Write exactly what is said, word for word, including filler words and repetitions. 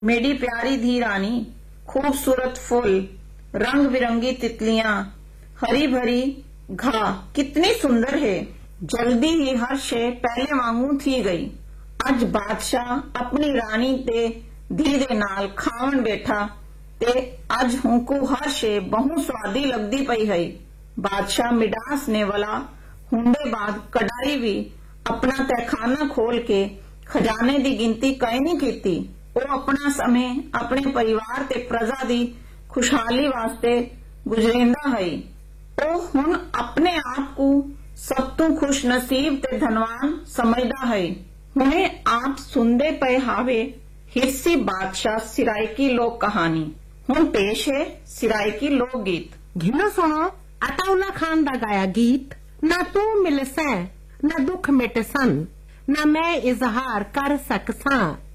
मेरी प्यारी धी रानी, खूबसूरत फूल, रंग बिरंगी तितलियां, हरी भरी घाह कितनी सुंदर है। जल्दी ही हर शे पहले वांगू थी गई। अज बादशाह अपनी रानी ते धी दे नाल खावन बैठा ते अज हुंकू हर शे बहु स्वादी लगदी पई है। बादशाह मिडास ने वाला हुंदे बाद कढ़ाई भी अपना तहखाना खोल के खजाने दी गिनती कई नहीं कीती। वो अपना समय अपने परिवार ते प्रजा दी खुशहाली वास्ते गुजरेंदा है। वो हुन अपने आप को सब तो खुश नसीब ते धनवान समझदा है। हुणे आप सुनदे पे हावे हिस्सी बादशाह सिराइकी लोक कहानी। हुन पेश है सिराइकी लोक गीत। घिनो सुनो अताउल्ला खान दा गाया गीत। ना तू मिलसै ना दुख मिटसन, ना मैं इजहार कर सकसां।